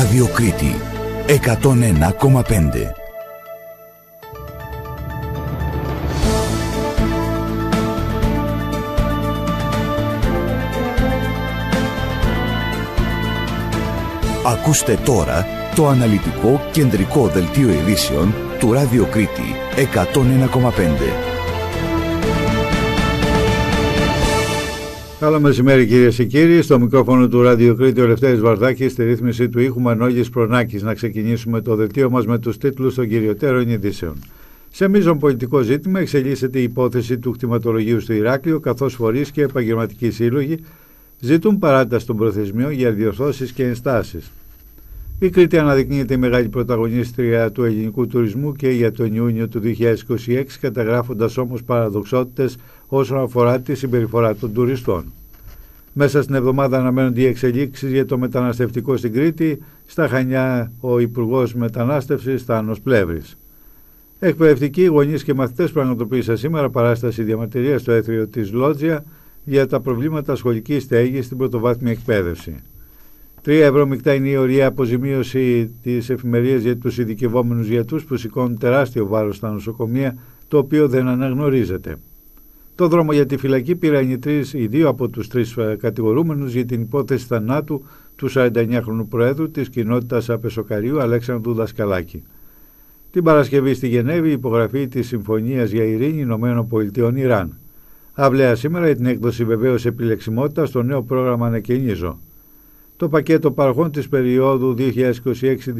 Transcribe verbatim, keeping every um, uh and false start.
Ράδιο Κρήτη εκατόν ένα κόμμα πέντε. Ακούστε τώρα το αναλυτικό κεντρικό δελτίο ειδήσεων του Ράδιο Κρήτη εκατόν ένα κόμμα πέντε. Καλό μεσημέρι κυρίες και κύριοι, στο μικρόφωνο του Ράδιο Κρήτη ο Λευτέρης Βαρδάκης, στη ρύθμιση του ήχου Μανώλης Προνάκης. Να ξεκινήσουμε το δελτίο μας με τους τίτλους των κυριωτέρων ειδήσεων. Σε μείζον πολιτικό ζήτημα εξελίσσεται η υπόθεση του κτηματολογίου στο Ηράκλειο, καθώς φορείς και επαγγελματικοί σύλλογοι ζητούν παράταση των προθεσμιών για διορθώσεις και ενστάσεις. Η Κρήτη αναδεικνύεται η μεγάλη πρωταγωνίστρια του ελληνικού τουρισμού και για τον Ιούνιο του δύο χιλιάδες είκοσι έξι, καταγράφοντας όμως παραδοξότητες όσον αφορά τη συμπεριφορά των τουριστών. Μέσα στην εβδομάδα αναμένονται οι εξελίξεις για το μεταναστευτικό στην Κρήτη. Στα Χανιά ο Υπουργός Μετανάστευσης Θάνος Πλεύρης. Εκπαιδευτικοί, γονείς και μαθητές πραγματοποίησαν σήμερα παράσταση διαμαρτυρίας στο έθριο της Λότζια για τα προβλήματα σχολικής στέγης στην πρωτοβάθμια εκπαίδευση. Τρία ευρώ μεικτά είναι η ωριαία αποζημίωση της εφημερίας για τους ειδικευόμενους γιατρούς που σηκώνουν τεράστιο βάρος στα νοσοκομεία, το οποίο δεν αναγνωρίζεται. Το δρόμο για τη φυλακή πήραν οι, τρεις, οι δύο από τους τρεις κατηγορούμενους για την υπόθεση θανάτου του σαρανταεννιάχρονου Προέδρου της κοινότητας Απεσοκαρίου Αλέξανδρου Δασκαλάκη. Την Παρασκευή στη Γενέβη υπογραφή της Συμφωνίας για Ειρήνη Ηνωμένων Πολιτειών Ιράν. Αυλαία σήμερα για την έκδοση βεβαίως επιλεξιμότητας στο νέο πρόγραμμα Ανακαινίζω. Το πακέτο παροχών της περίοδου δύο χιλιάδες είκοσι έξι